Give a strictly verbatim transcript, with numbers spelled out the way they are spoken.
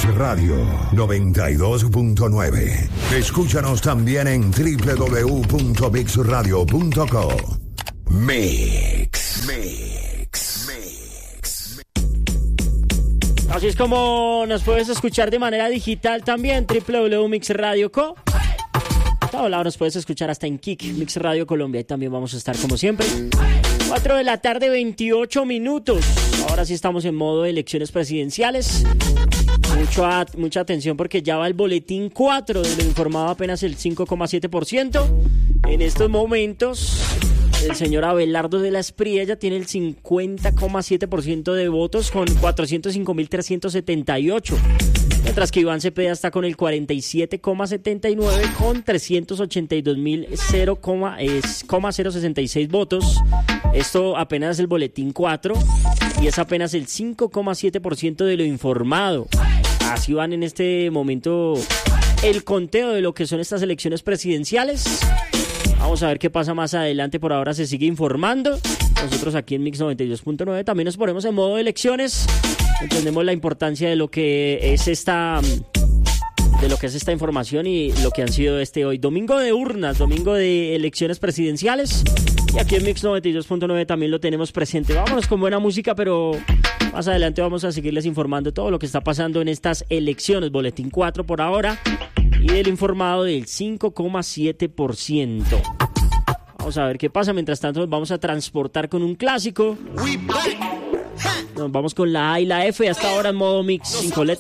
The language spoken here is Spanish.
Mix Radio noventa y dos punto nueve. Escúchanos también en doble u doble u doble u punto mix radio punto co. Mix. Mix. Mix. Así es como nos puedes escuchar de manera digital también, doble u doble u doble u punto mix radio punto co. A todo lado nos puedes escuchar hasta en Kik, Mix Radio Colombia, y también vamos a estar como siempre. cuatro de la tarde, veintiocho minutos. Ahora sí estamos en modo de elecciones presidenciales. Mucho a, mucha atención porque ya va el boletín cuatro, de lo informado apenas el cinco coma siete por ciento. En estos momentos, el señor Abelardo de la Espriella tiene el cincuenta coma siete por ciento de votos con cuatrocientos cinco mil trescientos setenta y ocho. Mientras que Iván Cepeda está con el cuarenta y siete coma setenta y nueve con trescientos ochenta y dos mil cero coma cero sesenta y seis votos. Esto apenas es el boletín cuatro y es apenas el cinco coma siete por ciento de lo informado. Así van en este momento el conteo de lo que son estas elecciones presidenciales. Vamos a ver qué pasa más adelante. Por ahora se sigue informando. Nosotros aquí en Mix noventa y dos punto nueve también nos ponemos en modo de elecciones. Entendemos la importancia de lo que es esta de lo que es esta información y lo que han sido este hoy domingo de urnas, domingo de elecciones presidenciales. Y aquí en Mix noventa y dos punto nueve también lo tenemos presente. Vámonos con buena música, pero más adelante vamos a seguirles informando todo lo que está pasando en estas elecciones. Boletín cuatro por ahora y del informado del cinco coma siete por ciento. Vamos a ver qué pasa. Mientras tanto nos vamos a transportar con un clásico. Nos vamos con la A y la F hasta ahora en modo Mix sin Colette.